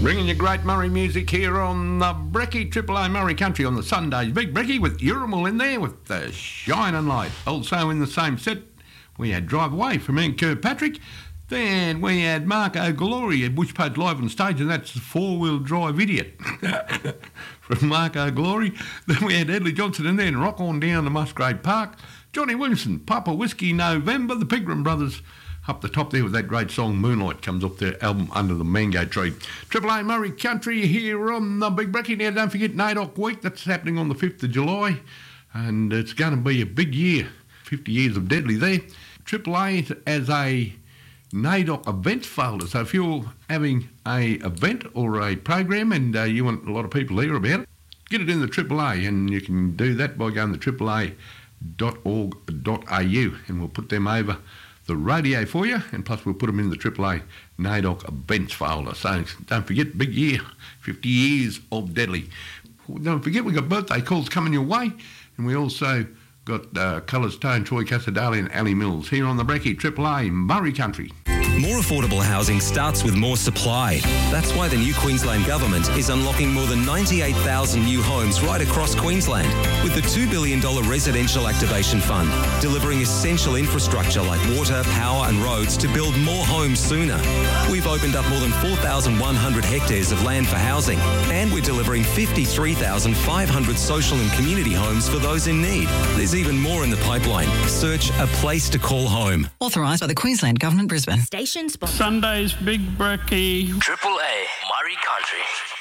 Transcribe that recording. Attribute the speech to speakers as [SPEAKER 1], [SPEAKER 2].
[SPEAKER 1] Bringing you great Murray music here on the Brecky, Triple A Murray Country on the Sundays. Big Brecky with Urimal in there with the Shine and Light. Also in the same set, we had Drive Away from Ian Kirkpatrick. Then we had Mark O'Glory at Bushpost Live on Stage, and that's the Four-Wheel Drive Idiot from Mark O'Glory. Then we had Edley Johnson in there and Rock On Down to Musgrave Park. Johnny Williamson, Papa Whiskey November, the Pigram Brothers up the top there with that great song Moonlight comes off their album Under the Mango Tree. Triple A Murray Country here on the Big Brecky. Now don't forget NAIDOC Week, that's happening on the 5th of July and it's going to be a big year, 50 years of Deadly there. Triple A as a NAIDOC events folder, so if you're having a event or a program and you want a lot of people to hear about it, get it in the Triple A, and you can do that by going to AAA.org.au and we'll put them over the radio for you, and plus we'll put them in the AAA NAIDOC events folder. So don't forget, big year, 50 years of Deadly. Don't forget, we've got birthday calls coming your way, and we also got Colours Tone, Troy Casadali and Ali Mills here on the Brecky, AAA Murray Country.
[SPEAKER 2] More affordable housing starts with more supply. That's why the new Queensland Government is unlocking more than 98,000 new homes right across Queensland with the $2 billion Residential Activation Fund, delivering essential infrastructure like water, power and roads to build more homes sooner. We've opened up more than 4,100 hectares of land for housing, and we're delivering 53,500 social and community homes for those in need. There's even more in the pipeline. Search A Place to Call Home.
[SPEAKER 3] Authorised by the Queensland Government, Brisbane.
[SPEAKER 4] Sunday's Big Brecky.
[SPEAKER 5] Triple A Murray Country.